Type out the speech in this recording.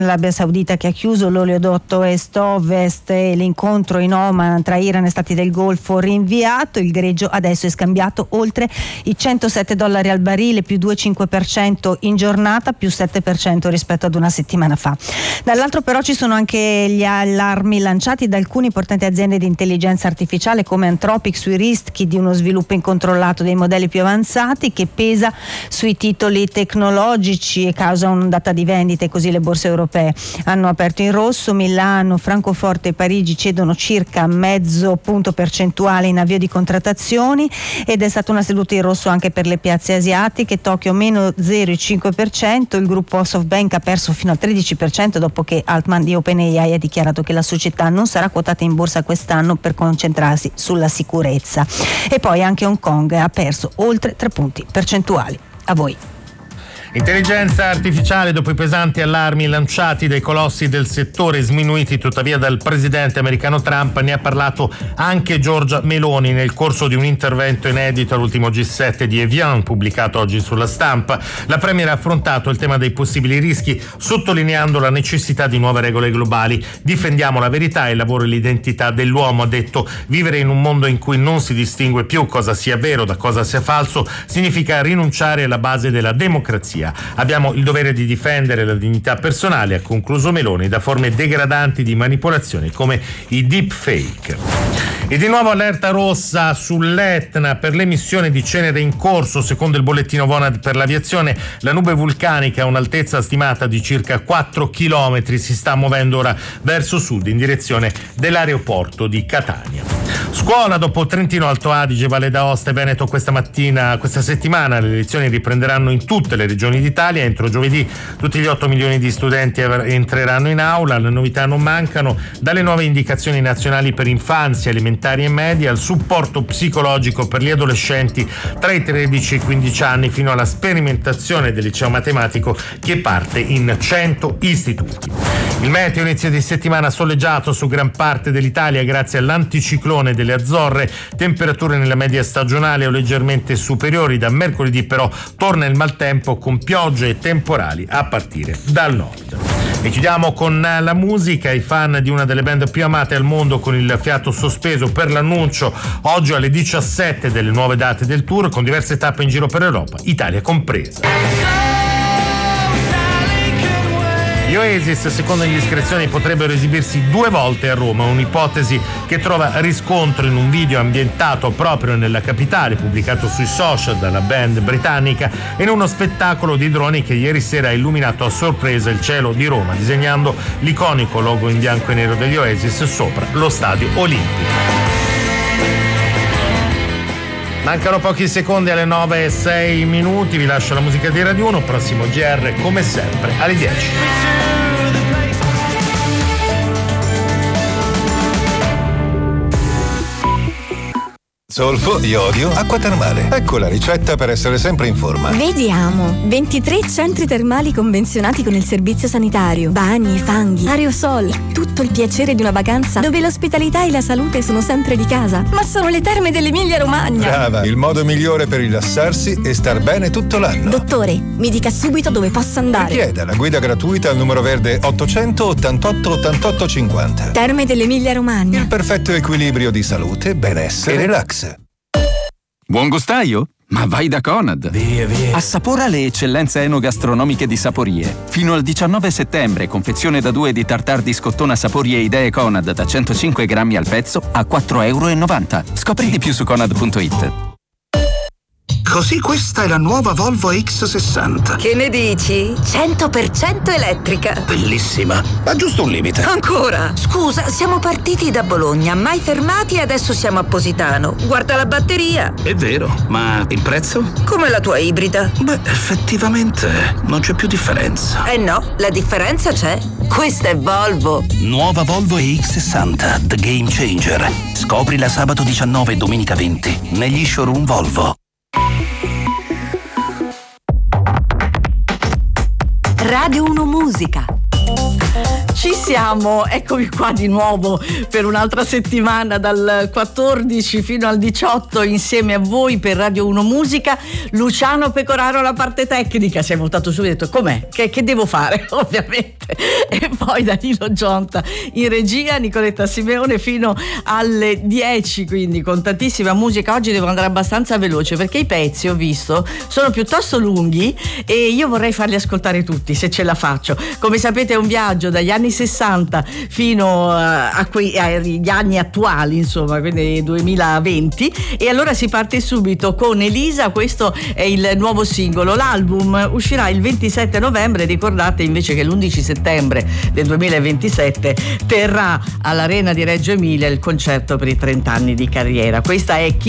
l'Arabia Saudita che ha chiuso l'oleodotto est-ovest e l'incontro in Oman tra Iran e Stati del Golfo rinviato. Il greggio adesso è scambiato oltre i $107 al barile, più 2,5% in giornata, più 7% rispetto ad una settimana fa. Dall'altro però ci sono anche gli allarmi lanciati da alcune importanti aziende di intelligenza artificiale come Anthropic sui rischi di uno sviluppo incontrollato dei modelli più avanzati che pesa sui titoli tecnologici e causa un'ondata di vendite, così le borse europee hanno aperto in rosso. Milano, Francoforte e Parigi cedono circa mezzo punto percentuale in avvio di contrattazioni ed è stata una seduta in rosso anche per le piazze asiatiche. Tokyo meno 0,5%, il gruppo SoftBank ha perso fino al 13% dopo che Altman di OpenAI ha dichiarato che la società non sarà quotata in borsa quest'anno per concentrarsi sulla sicurezza. E poi anche Hong Kong ha perso oltre 3 punti percentuali. A voi. Intelligenza artificiale, dopo i pesanti allarmi lanciati dai colossi del settore, sminuiti tuttavia dal presidente americano Trump, ne ha parlato anche Giorgia Meloni nel corso di un intervento inedito all'ultimo G7 di Evian, pubblicato oggi sulla Stampa. La premier ha affrontato il tema dei possibili rischi, sottolineando la necessità di nuove regole globali. Difendiamo la verità, il lavoro e l'identità dell'uomo, ha detto. Vivere in un mondo in cui non si distingue più cosa sia vero da cosa sia falso significa rinunciare alla base della democrazia. Abbiamo il dovere di difendere la dignità personale, ha concluso Meloni, da forme degradanti di manipolazione come i deepfake. E di nuovo allerta rossa sull'Etna per l'emissione di cenere in corso. Secondo il bollettino VONAD per l'aviazione, la nube vulcanica a un'altezza stimata di circa 4 chilometri si sta muovendo ora verso sud in direzione dell'aeroporto di Catania. Scuola, dopo Trentino, Alto Adige, Valle d'Aosta e Veneto questa settimana le lezioni riprenderanno in tutte le regioni d'Italia. Entro giovedì tutti gli 8 milioni di studenti entreranno in aula. Le novità non mancano, dalle nuove indicazioni nazionali per infanzia, elementari e media, al supporto psicologico per gli adolescenti tra i 13 e i 15 anni, fino alla sperimentazione del liceo matematico che parte in 100 istituti. Il meteo, inizio di settimana soleggiato su gran parte dell'Italia grazie all'anticiclone delle Azzorre, temperature nella media stagionale o leggermente superiori. Da mercoledì però torna il maltempo con piogge e temporali a partire dal nord. E chiudiamo con la musica. I fan di una delle band più amate al mondo con il fiato sospeso per l'annuncio oggi alle 17 delle nuove date del tour, con diverse tappe in giro per Europa, Italia compresa. Gli Oasis, secondo indiscrezioni, potrebbero esibirsi 2 volte a Roma, un'ipotesi che trova riscontro in un video ambientato proprio nella capitale, pubblicato sui social dalla band britannica, e in uno spettacolo di droni che ieri sera ha illuminato a sorpresa il cielo di Roma, disegnando l'iconico logo in bianco e nero degli Oasis sopra lo stadio olimpico. Mancano pochi secondi alle 9:06, vi lascio la musica di Radio 1, prossimo GR come sempre alle 10. Zolfo, iodio, acqua termale. Ecco la ricetta per essere sempre in forma. Vediamo. 23 centri termali convenzionati con il servizio sanitario. Bagni, fanghi, aerosol. Tutto il piacere di una vacanza dove l'ospitalità e la salute sono sempre di casa. Ma sono le terme dell'Emilia Romagna. Brava, il modo migliore per rilassarsi e star bene tutto l'anno. Dottore, mi dica subito dove posso andare. Richieda la guida gratuita al numero verde 888 88 50. Terme dell'Emilia Romagna. Il perfetto equilibrio di salute, benessere e relax. Buon gustaio? Ma vai da Conad! Via, via! Assapora le eccellenze enogastronomiche di Saporie. Fino al 19 settembre, confezione da 2 di tartar di scottona Saporie Idee Conad da 105 grammi al pezzo a €4,90. Scopri di più su Conad.it. Così questa è la nuova Volvo X60. Che ne dici? 100% elettrica. Bellissima, ma giusto un limite. Ancora? Scusa, siamo partiti da Bologna, mai fermati e adesso siamo a Positano. Guarda la batteria. È vero, ma il prezzo? Come la tua ibrida. Beh, effettivamente non c'è più differenza. Eh no, la differenza c'è. Questa è Volvo. Nuova Volvo EX60, The Game Changer. Scoprila sabato 19 e domenica 20 negli showroom Volvo. Radio 1 Musica. Ci Ci siamo, eccomi qua di nuovo per un'altra settimana dal 14 fino al 18 insieme a voi per Radio 1 Musica. Luciano Pecoraro alla parte tecnica, si è voltato su e ha detto com'è, che devo fare ovviamente, e poi Danilo Gionta in regia, Nicoletta Simeone fino alle 10, quindi con tantissima musica. Oggi devo andare abbastanza veloce perché i pezzi, ho visto, sono piuttosto lunghi e io vorrei farli ascoltare tutti se ce la faccio. Come sapete è un viaggio dagli anni 60 fino agli anni attuali, insomma, quindi 2020, e allora si parte subito con Elisa. Questo è il nuovo singolo. L'album uscirà il 27 novembre. Ricordate invece che l'11 settembre del 2027 terrà all'Arena di Reggio Emilia il concerto per i 30 anni di carriera. Questa è Chi